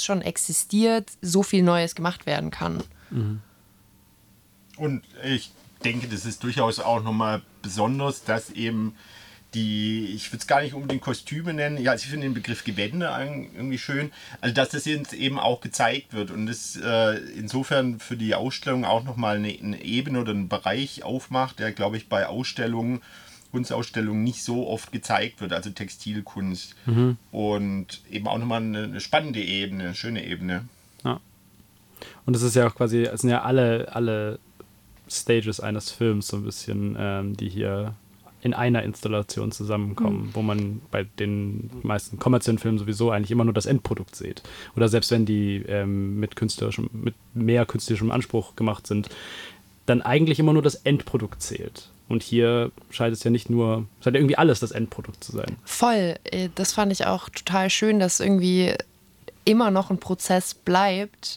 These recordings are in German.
was schon existiert, so viel Neues gemacht werden kann. Und ich denke, das ist durchaus auch nochmal besonders, dass eben ich würde es gar nicht unbedingt Kostüme nennen, ja, also ich finde den Begriff Gewände irgendwie schön, also dass das jetzt eben auch gezeigt wird und das insofern für die Ausstellung auch nochmal eine Ebene oder einen Bereich aufmacht, der, glaube ich, bei Kunstausstellungen nicht so oft gezeigt wird, also Textilkunst. Und eben auch nochmal eine spannende Ebene, eine schöne Ebene. Ja. Und es ist ja auch quasi, es sind ja alle Stages eines Films so ein bisschen, die hier in einer Installation zusammenkommen, wo man bei den meisten kommerziellen Filmen sowieso eigentlich immer nur das Endprodukt sieht. Oder selbst wenn die mit mehr künstlerischem Anspruch gemacht sind, dann eigentlich immer nur das Endprodukt zählt. Und hier scheint es ja scheint ja irgendwie alles das Endprodukt zu sein. Voll. Das fand ich auch total schön, dass irgendwie immer noch ein Prozess bleibt,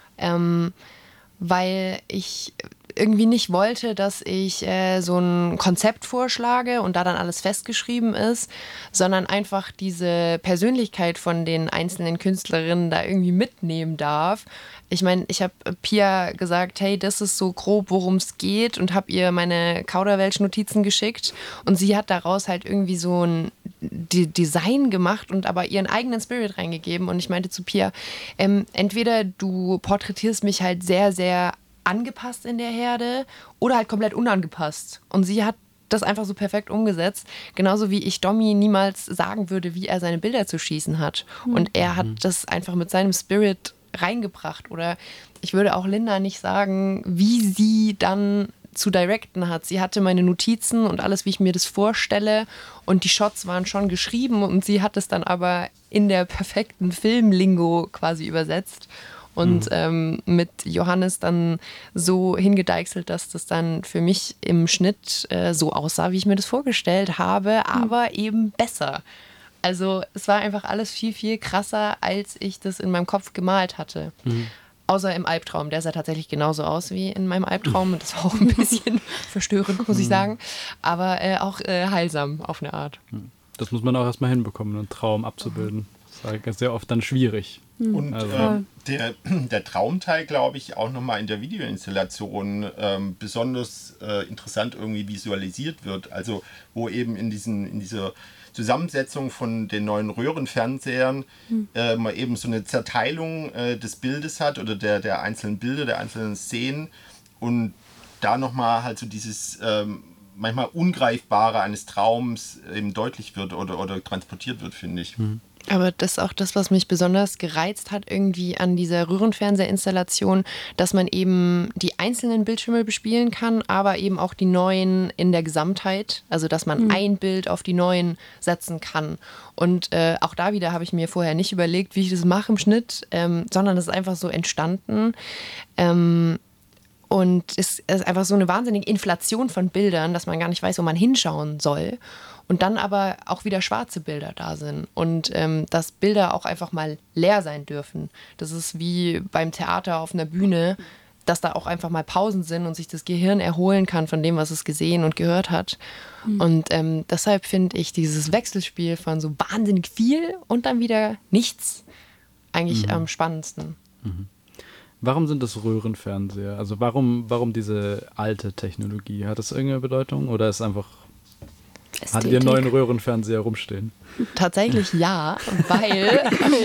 weil ich irgendwie nicht wollte, dass ich so ein Konzept vorschlage und da dann alles festgeschrieben ist, sondern einfach diese Persönlichkeit von den einzelnen Künstlerinnen da irgendwie mitnehmen darf. Ich meine, ich habe Pia gesagt, hey, das ist so grob, worum es geht, und habe ihr meine Kauderwelsch-Notizen geschickt und sie hat daraus halt irgendwie so ein Design gemacht und aber ihren eigenen Spirit reingegeben, und ich meinte zu Pia, entweder du porträtierst mich halt sehr, sehr angepasst in der Herde oder halt komplett unangepasst. Und sie hat das einfach so perfekt umgesetzt. Genauso wie ich Domi niemals sagen würde, wie er seine Bilder zu schießen hat. Und er hat das einfach mit seinem Spirit reingebracht. Oder ich würde auch Linda nicht sagen, wie sie dann zu directen hat. Sie hatte meine Notizen und alles, wie ich mir das vorstelle. Und die Shots waren schon geschrieben und sie hat es dann aber in der perfekten Filmlingo quasi übersetzt. Und mit Johannes dann so hingedeichselt, dass das dann für mich im Schnitt so aussah, wie ich mir das vorgestellt habe, aber eben besser. Also es war einfach alles viel, viel krasser, als ich das in meinem Kopf gemalt hatte. Außer im Albtraum. Der sah tatsächlich genauso aus wie in meinem Albtraum. Und das war auch ein bisschen verstörend, muss ich sagen. Aber auch heilsam auf eine Art. Das muss man auch erstmal hinbekommen, einen Traum abzubilden. Das ist halt sehr oft dann schwierig. Und der Traumteil, glaube ich, auch nochmal in der Videoinstallation besonders interessant irgendwie visualisiert wird. Also wo eben in dieser Zusammensetzung von den neuen Röhrenfernsehern man eben so eine Zerteilung des Bildes hat oder der einzelnen Bilder, der einzelnen Szenen, und da nochmal halt so dieses manchmal Ungreifbare eines Traums eben deutlich wird oder transportiert wird, finde ich. Aber das ist auch das, was mich besonders gereizt hat irgendwie an dieser Röhrenfernsehinstallation, dass man eben die einzelnen Bildschirme bespielen kann, aber eben auch die neuen in der Gesamtheit. Also dass man ein Bild auf die neuen setzen kann. Und auch da wieder habe ich mir vorher nicht überlegt, wie ich das mache im Schnitt, sondern das ist einfach so entstanden. Und es ist einfach so eine wahnsinnige Inflation von Bildern, dass man gar nicht weiß, wo man hinschauen soll. Und dann aber auch wieder schwarze Bilder da sind. Und dass Bilder auch einfach mal leer sein dürfen. Das ist wie beim Theater auf einer Bühne, dass da auch einfach mal Pausen sind und sich das Gehirn erholen kann von dem, was es gesehen und gehört hat. Und deshalb finde ich dieses Wechselspiel von so wahnsinnig viel und dann wieder nichts eigentlich am spannendsten. Warum sind das Röhrenfernseher? Also warum diese alte Technologie? Hat das irgendeine Bedeutung oder ist einfach... Hattet ihr einen neuen Röhrenfernseher rumstehen? Tatsächlich ja, weil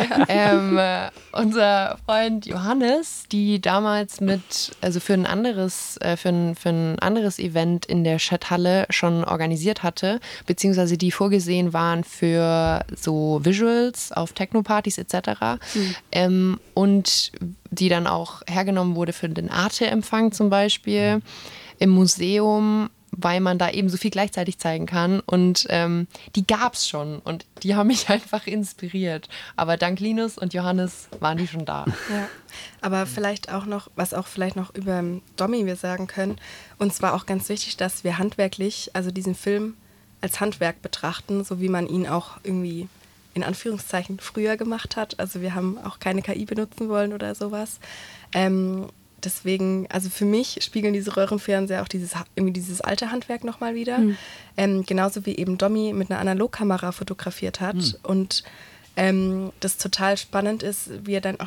unser Freund Johannes, die damals für ein anderes Event in der Chathalle schon organisiert hatte, beziehungsweise die vorgesehen waren für so Visuals auf Techno-Partys etc. Und die dann auch hergenommen wurde für den Arte-Empfang zum Beispiel im Museum, weil man da eben so viel gleichzeitig zeigen kann. Und die gab es schon und die haben mich einfach inspiriert. Aber dank Linus und Johannes waren die schon da. Ja, aber vielleicht auch noch, was auch vielleicht noch über Domi wir sagen können, uns war auch ganz wichtig, dass wir handwerklich, also diesen Film als Handwerk betrachten, so wie man ihn auch irgendwie in Anführungszeichen früher gemacht hat. Also wir haben auch keine KI benutzen wollen oder sowas. Deswegen, also für mich spiegeln diese Röhrenfernseher auch dieses alte Handwerk nochmal wieder. Genauso wie eben Domi mit einer Analogkamera fotografiert hat. Und das total spannend ist, wie er dann auch